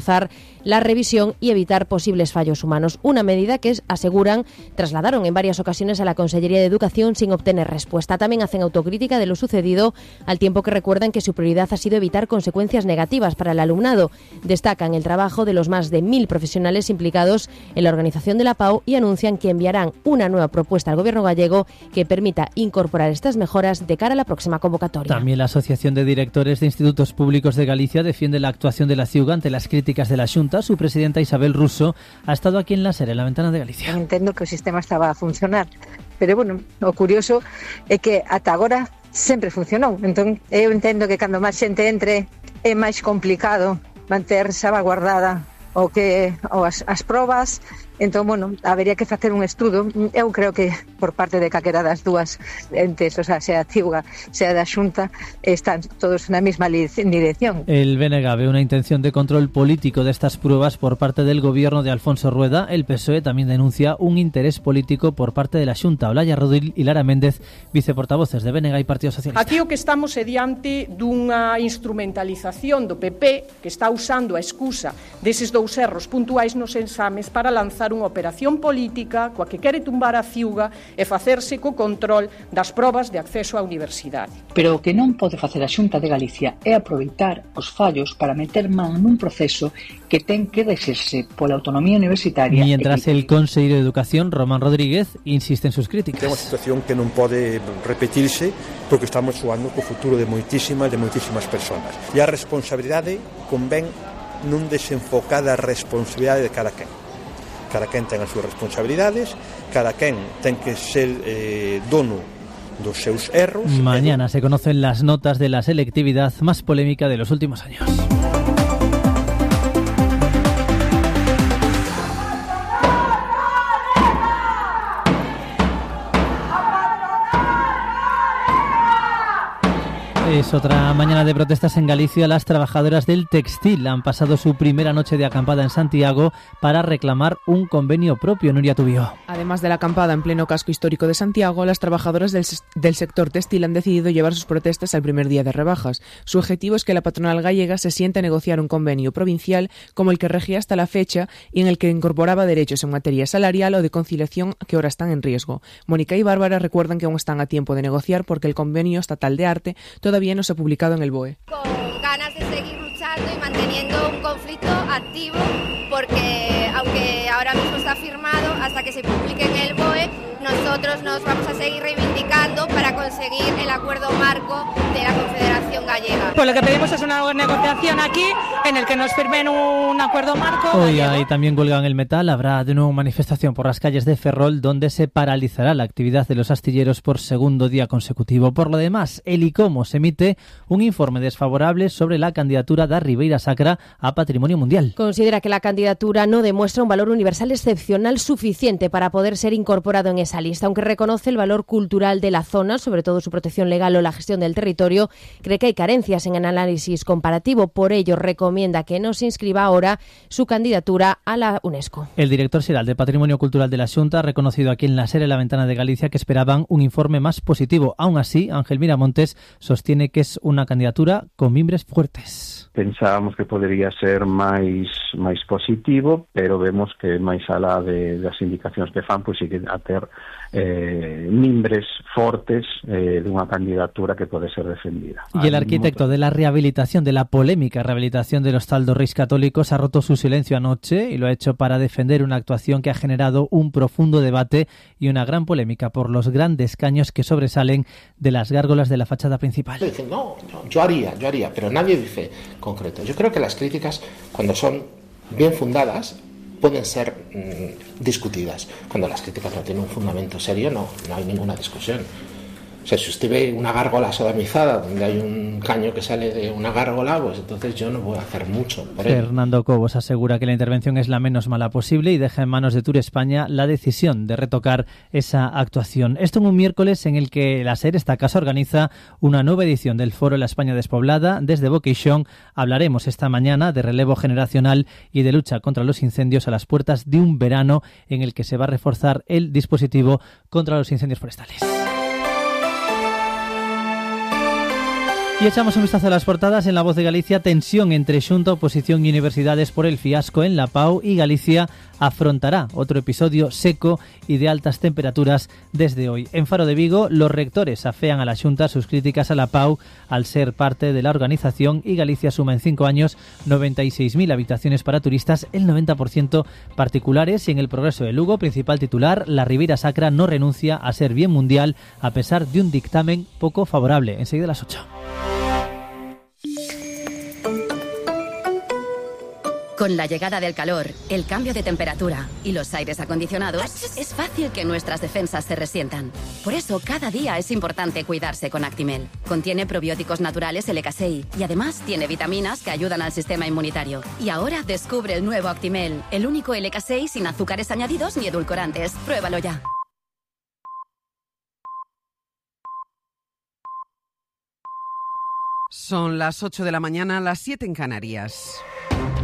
la revisión y evitar posibles fallos humanos. Una medida que, aseguran, trasladaron en varias ocasiones a la Consellería de Educación sin obtener respuesta. También hacen autocrítica de lo sucedido, al tiempo que recuerdan que su prioridad ha sido evitar consecuencias negativas para el alumnado. Destacan el trabajo de los más de 1.000 profesionales implicados en la organización de la PAU y anuncian que enviarán una nueva propuesta al Gobierno gallego que permita incorporar estas mejoras de cara a la próxima convocatoria. También la Asociación de Directores de Institutos Públicos de Galicia defiende la actuación de la CIUG ante las críticas de la Xunta. Su presidenta Isabel Russo ha estado aquí en la SER, en la Ventana de Galicia. Entendo que o sistema estaba a funcionar, pero bueno, o curioso é que ata agora sempre funcionou. Entón, eu entendo que cando máis xente entre é máis complicado manter salvaguardada as probas. Entón, bueno, habería que facer un estudo. Eu creo que por parte de calquera das dúas entes, o sea a CIUG, sea da Xunta, están todos na mesma dirección. El BNG ve una intención de control político de estas pruebas por parte del gobierno de Alfonso Rueda. El PSOE también denuncia un interés político por parte de la Xunta. Olaya Rodil y Lara Méndez, viceportavoces de BNG y Partido Socialista. Aquí o que estamos é diante dunha instrumentalización do PP que está usando a excusa deses dous erros puntuais nos exames para lanzar unha operación política coa que quere tumbar a CIUG e facerse co control das probas de acceso á universidade. Pero o que non pode facer a Xunta de Galicia é aproveitar os fallos para meter man nun proceso que ten que deixarse pola autonomía universitaria. Mientras el consejero de Educación, Román Rodríguez, insiste en sus críticas. É unha situación que non pode repetirse porque estamos xogando co futuro de moitísimas persoas. E a responsabilidade convén nun desenfocar a responsabilidade de cada quen. Cada quen ten as súas responsabilidades, cada quen ten que ser dono dos seus erros. Mañana se conocen las notas de la selectividad más polémica de los últimos años. Es otra mañana de protestas en Galicia. Las trabajadoras del textil han pasado su primera noche de acampada en Santiago para reclamar un convenio propio. Nuria Tubío. Además de la acampada en pleno casco histórico de Santiago, las trabajadoras del sector textil han decidido llevar sus protestas al primer día de rebajas. Su objetivo es que la patronal gallega se siente a negociar un convenio provincial como el que regía hasta la fecha y en el que incorporaba derechos en materia salarial o de conciliación que ahora están en riesgo. Mónica y Bárbara recuerdan que aún están a tiempo de negociar porque el convenio estatal de arte todavía no se ha publicado en el BOE. Con ganas de seguir luchando y manteniendo un conflicto activo, porque aunque ahora mismo está firmado, hasta que se publique en el BOE, nosotros nos vamos a seguir reivindicando para conseguir el acuerdo marco de la Confederación Gallega. Pues lo que pedimos es una negociación aquí en el que nos firmen un acuerdo marco. Hoy hay también huelga en el metal. Habrá de nuevo manifestación por las calles de Ferrol, donde se paralizará la actividad de los astilleros por segundo día consecutivo. Por lo demás, el ICOMOS emite un informe desfavorable sobre la candidatura de Ribeira Sacra a Patrimonio Mundial. Considera que la candidatura no demuestra un valor universal excepcional suficiente para poder ser incorporado en esa lista. Aunque reconoce el valor cultural de la zona, sobre todo su protección legal o la gestión del territorio, cree que hay carencias en el análisis comparativo. Por ello, recomienda que no se inscriba ahora su candidatura a la UNESCO. El director xeral de Patrimonio Cultural de la Xunta ha reconocido aquí en la SER, en la Ventana de Galicia, que esperaban un informe más positivo. Aún así, Ángel Miramontes sostiene que es una candidatura con mimbres fuertes. Pensábamos que podería ser máis positivo, pero vemos que máis alá das indicacións que fan, pois sigue a ter mimbres fortes dunha candidatura que pode ser defendida. Y el arquitecto de la rehabilitación, de la polémica rehabilitación del Hostal dos Reis Católicos, ha roto su silencio anoche y lo ha hecho para defender una actuación que ha generado un profundo debate y una gran polémica por los grandes caños que sobresalen de las gárgolas de la fachada principal. Dicen, no, yo haría, pero nadie dice concreto. Yo creo que las críticas, cuando son bien fundadas, pueden ser discutidas. Cuando las críticas no tienen un fundamento serio, no hay ninguna discusión. O sea, si usted ve una gárgola sodomizada donde hay un caño que sale de una gárgola, pues entonces yo no voy a hacer mucho por ello. Fernando Cobos asegura que la intervención es la menos mala posible y deja en manos de Tour España la decisión de retocar esa actuación. Esto en un miércoles en el que la SER, esta casa, organiza una nueva edición del Foro La España Despoblada. Desde Vocation hablaremos esta mañana de relevo generacional y de lucha contra los incendios a las puertas de un verano en el que se va a reforzar el dispositivo contra los incendios forestales. Y echamos un vistazo a las portadas. En La Voz de Galicia, tensión entre Xunta, oposición y universidades por el fiasco en la PAU, y Galicia afrontará otro episodio seco y de altas temperaturas desde hoy. En Faro de Vigo, los rectores afean a la Xunta sus críticas a la PAU al ser parte de la organización, y Galicia suma en 5 años 96.000 habitaciones para turistas, el 90% particulares. Y en El Progreso de Lugo, principal titular, la Ribeira Sacra no renuncia a ser bien mundial a pesar de un dictamen poco favorable. Enseguida a las 8. Con la llegada del calor, el cambio de temperatura y los aires acondicionados, es fácil que nuestras defensas se resientan. Por eso, cada día es importante cuidarse con Actimel. Contiene probióticos naturales LK6 y además tiene vitaminas que ayudan al sistema inmunitario. Y ahora descubre el nuevo Actimel, el único LK6 sin azúcares añadidos ni edulcorantes. Pruébalo ya. Son las 8 de la mañana, las 7 en Canarias.